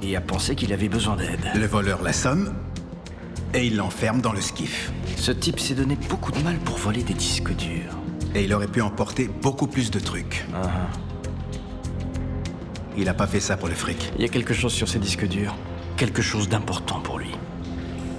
et a pensé qu'il avait besoin d'aide. Le voleur l'assomme et il l'enferme dans le skiff. Ce type s'est donné beaucoup de mal pour voler des disques durs. Et il aurait pu emporter beaucoup plus de trucs. Il a pas fait ça pour le fric. Il y a quelque chose sur ces disques durs. Quelque chose d'important pour lui.